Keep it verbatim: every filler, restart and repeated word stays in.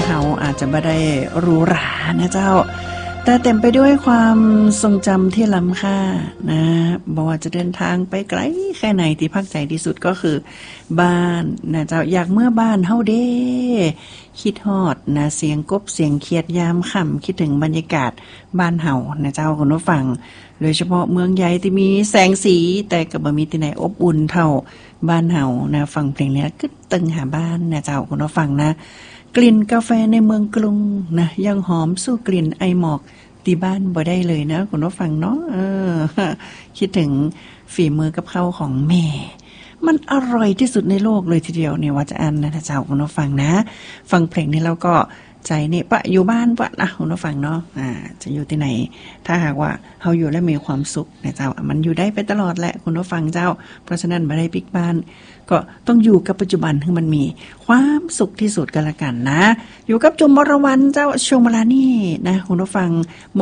เฮาอาจจะไม่ได้หรูหรานะเจ้าแต่เต็มไปด้วยความทรงจำที่ล้ำค่านะบอกว่าจะเดินทางไปไกลแค่ไหนที่ภาคใจที่สุดก็คือบ้านนะเจ้าอยากเมื่อบ้านเฮาเด้คิดฮอดนะเสียงกบเสียงเขียดยามค่ำคิดถึงบรรยากาศบ้านเฮานะเจ้าคุณผู้ฟังโดยเฉพาะเมืองใหญ่ที่มีแสงสีแต่ก็บ่มีที่ไหนอบอุ่นเท่าบ้านเฮานะฟังเพลงนี้ก็ตึงหาบ้านนะเจ้าคุณผู้ฟังนะกลิ่นกาแฟในเมืองกรุงนะยังหอมสู้กลิ่นไอหมอกที่บ้านบ่ได้เลยนะคุณผู้ฟังเนาะเออคิดถึงฝีมือกับข้าวของแม่มันอร่อยที่สุดในโลกเลยทีเดียวเนี่ยว่าจะอันนะเจ้าคุณผู้ฟังนะฟังเพลงนี้แล้วก็ใจนี่ปะอยู่บ้านปะนะคุณผู้ฟังเนาะอ่าจะอยู่ที่ไหนถ้าหากว่าเฮาอยู่แล้วมีความสุขนะเจ้ามันอยู่ได้ไปตลอดแหละคุณผู้ฟังเจ้าเพราะฉะนั้นบ่ได้ปิกบ้านก็ต้องอยู่กับปัจจุบันให้มันมีความสุขที่สุดกันละกันนะอยู่กับจุมมรวรรณเจ้าช่วงเวลานี้นะคุณผู้ฟัง